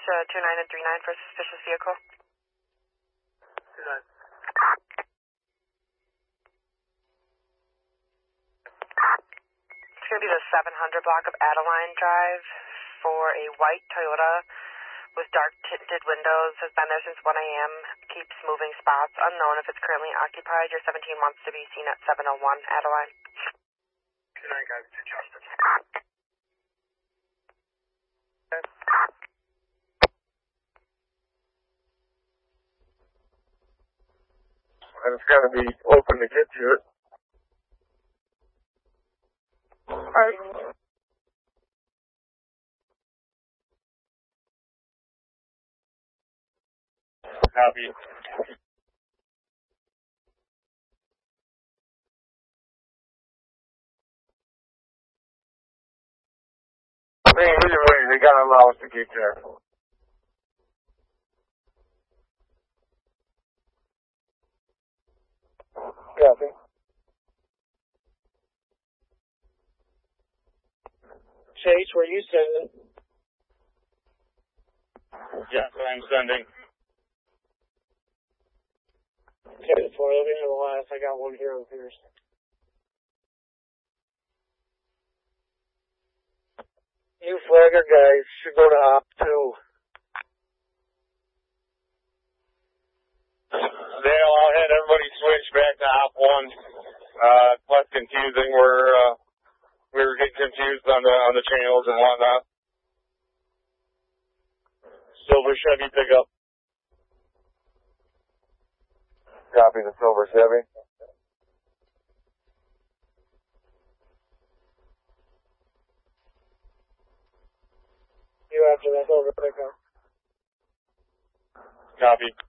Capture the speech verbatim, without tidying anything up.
uh, two nine and three nine for a suspicious vehicle. two nine. It's going to be the seven hundred block of Adeline Drive for a white Toyota with dark tinted windows. Has been there since one A M Keeps moving spots. Unknown if it's currently occupied. Your seventeen wants to be seen at seven oh one Adeline. two nine guys to Justin. And it's got to be open to get to it. Alright. Copy. I mean, either way, they gotta allow us to get there. Copy. Chase, were you sending? Yes, I'm sending. Okay, before let me know the last. I got one here on Pierce. You flagger guys should go to op two. Dale, I'll have everybody switch back to op one. Uh, it's less confusing. We're, uh, we were getting confused on the, on the channels and whatnot. Silver Chevy pickup. Copy the silver Chevy. You after that silver pickup. Copy.